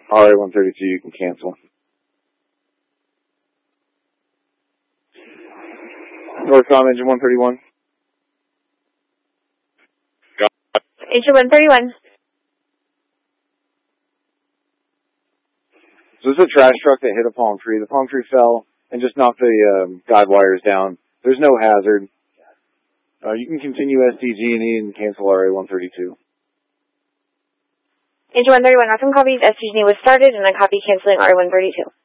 RA-132, you can cancel. Northcom, engine 131. Engine 131. So this is a trash truck that hit a palm tree. The palm tree fell and just knocked the guide wires down. There's no hazard. You can continue SDG&E and cancel RA-132. Engine 131, Northcom copies. SDG&E was started, and I copy canceling RA-132.